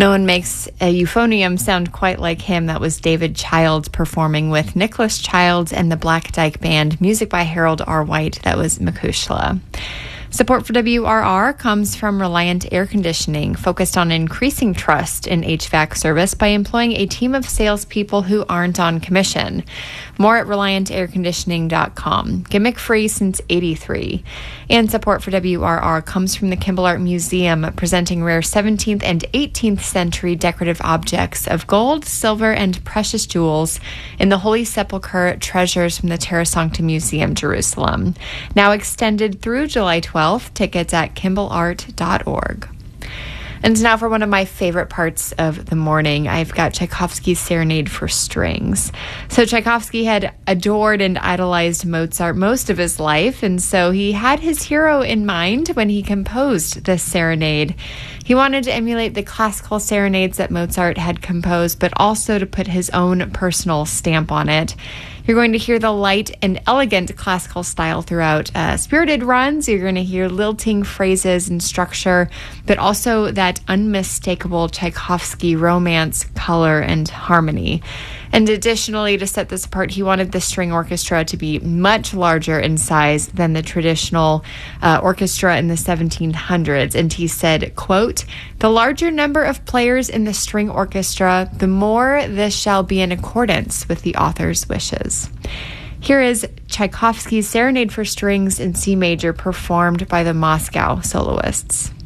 No one makes a euphonium sound quite like him. That was David Childs performing with Nicholas Childs and the Black Dyke Band. Music by Harold R. White. That was Makushla. Support for WRR comes from Reliant Air Conditioning, focused on increasing trust in HVAC service by employing a team of salespeople who aren't on commission. More at ReliantAirConditioning.com. Gimmick-free since '83. And support for WRR comes from the Kimball Art Museum, presenting rare 17th and 18th century decorative objects of gold, silver, and precious jewels in the Holy Sepulchre treasures from the Terra Sancta Museum, Jerusalem. Now extended through July 12th. Tickets at KimballArt.org. And now for one of my favorite parts of the morning, I've got Tchaikovsky's Serenade for Strings. So Tchaikovsky had adored and idolized Mozart most of his life, and so he had his hero in mind when he composed this serenade. He wanted to emulate the classical serenades that Mozart had composed, but also to put his own personal stamp on it. You're going to hear the light and elegant classical style throughout spirited runs. You're going to hear lilting phrases and structure, but also that unmistakable Tchaikovsky romance, color, and harmony. And additionally, to set this apart, he wanted the string orchestra to be much larger in size than the traditional orchestra in the 1700s. And he said, quote, "The larger number of players in the string orchestra, the more this shall be in accordance with the author's wishes." Here is Tchaikovsky's Serenade for Strings in C major, performed by the Moscow soloists.